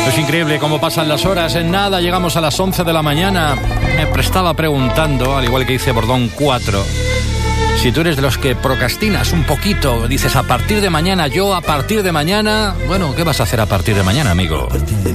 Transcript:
Es increíble cómo pasan las horas. En nada llegamos a las 11 de la mañana. Me estaba preguntando, al igual que dice Bordón 4, si tú eres de los que procrastinas un poquito, dices a partir de mañana, yo a partir de mañana. Bueno, ¿qué vas a hacer a partir de mañana, amigo?